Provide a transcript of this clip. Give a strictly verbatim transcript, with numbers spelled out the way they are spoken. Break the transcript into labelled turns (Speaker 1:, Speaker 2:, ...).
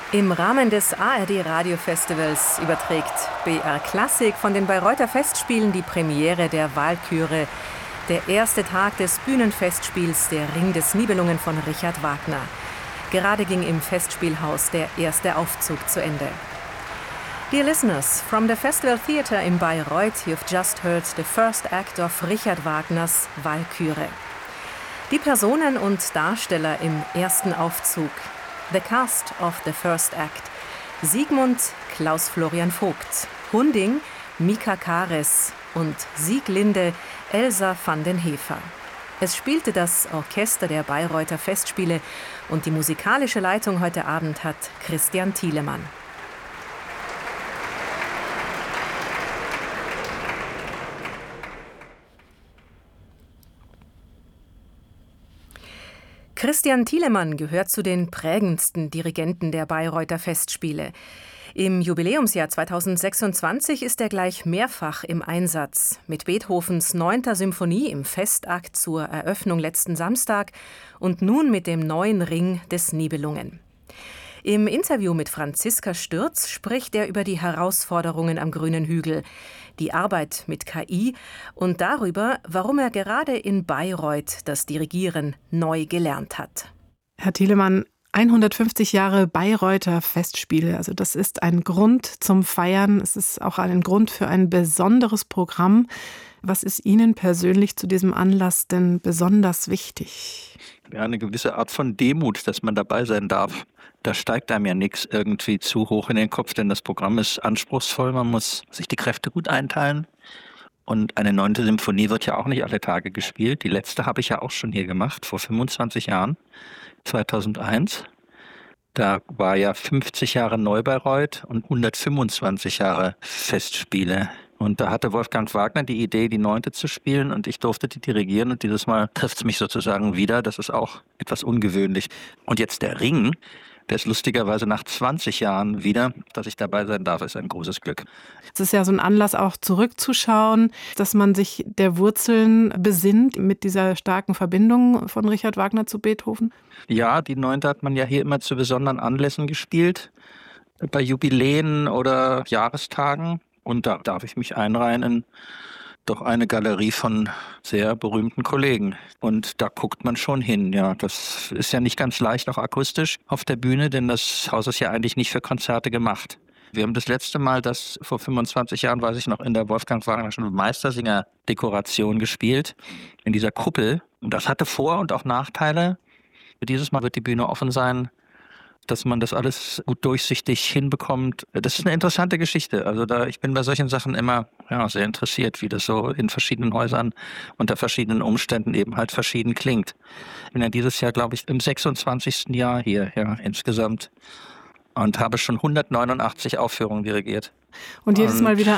Speaker 1: Im Rahmen des A R D-Radio-Festivals überträgt B R Klassik von den Bayreuther Festspielen die Premiere der Walküre, der erste Tag des Bühnenfestspiels Der Ring des Nibelungen von Richard Wagner. Gerade ging im Festspielhaus der erste Aufzug zu Ende. Dear listeners, from the Festival Theatre in Bayreuth, you've just heard the first act of Richard Wagners Walküre. Die Personen und Darsteller im ersten Aufzug. The cast of the first act. Siegmund Klaus Florian Vogt, Hunding Mika Kares und Sieglinde Elsa van den Hefer. Es spielte das Orchester der Bayreuther Festspiele und die musikalische Leitung heute Abend hat Christian Thielemann. Christian Thielemann gehört zu den prägendsten Dirigenten der Bayreuther Festspiele. Im Jubiläumsjahr zweitausendsechsundzwanzig ist er gleich mehrfach im Einsatz. Mit Beethovens neunter Symphonie im Festakt zur Eröffnung letzten Samstag und nun mit dem neuen Ring des Nibelungen. Im Interview mit Franziska Stürz spricht er über die Herausforderungen am grünen Hügel, die Arbeit mit K I und darüber, warum er gerade in Bayreuth das Dirigieren neu gelernt hat.
Speaker 2: Herr Thielemann, hundertfünfzig Jahre Bayreuther Festspiele, also das ist ein Grund zum Feiern. Es ist auch ein Grund für ein besonderes Programm. Was ist Ihnen persönlich zu diesem Anlass denn besonders wichtig?
Speaker 3: Ja, eine gewisse Art von Demut, dass man dabei sein darf. Da steigt einem ja nichts irgendwie zu hoch in den Kopf, denn das Programm ist anspruchsvoll. Man muss sich die Kräfte gut einteilen. Und eine neunte Symphonie wird ja auch nicht alle Tage gespielt. Die letzte habe ich ja auch schon hier gemacht, vor fünfundzwanzig Jahren, zweitausendeins. Da war ja fünfzig Jahre Neubayreuth und hundertfünfundzwanzig Jahre Festspiele. Und da hatte Wolfgang Wagner die Idee, die neunte zu spielen und ich durfte die dirigieren und dieses Mal trifft es mich sozusagen wieder. Das ist auch etwas ungewöhnlich. Und jetzt der Ring, der ist lustigerweise nach zwanzig Jahren wieder, dass ich dabei sein darf, ist ein großes Glück.
Speaker 2: Es ist ja so ein Anlass auch zurückzuschauen, dass man sich der Wurzeln besinnt mit dieser starken Verbindung von Richard Wagner zu Beethoven.
Speaker 3: Ja, die neunte hat man ja hier immer zu besonderen Anlässen gespielt, bei Jubiläen oder Jahrestagen. Und da darf ich mich einreihen in doch eine Galerie von sehr berühmten Kollegen. Und da guckt man schon hin. Ja, das ist ja nicht ganz leicht, auch akustisch auf der Bühne, denn das Haus ist ja eigentlich nicht für Konzerte gemacht. Wir haben das letzte Mal, das vor fünfundzwanzig Jahren, weiß ich noch, in der Wolfgang Wagnerschen Meistersinger-Dekoration gespielt, in dieser Kuppel. Und das hatte Vor- und auch Nachteile. Dieses Mal wird die Bühne offen sein, dass man das alles gut durchsichtig hinbekommt. Das ist eine interessante Geschichte. Also da, ich bin bei solchen Sachen immer ja, sehr interessiert, wie das so in verschiedenen Häusern unter verschiedenen Umständen eben halt verschieden klingt. Ich bin ja dieses Jahr, glaube ich, im sechsundzwanzigsten Jahr hier ja, insgesamt und habe schon hundertneunundachtzig Aufführungen dirigiert.
Speaker 2: Und jedes Mal wieder